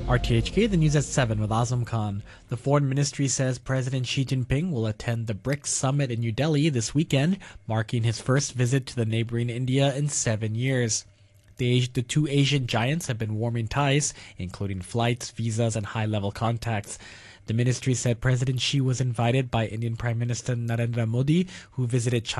RTHK, the news at 7 with Azam Khan. The Foreign Ministry says President Xi Jinping will attend the BRICS summit in New Delhi this weekend, marking his first visit to the neighboring India in 7 years. The two Asian giants have been warming ties, including flights, visas, and high-level contacts. The ministry said President Xi was invited by Indian Prime Minister Narendra Modi, who visited China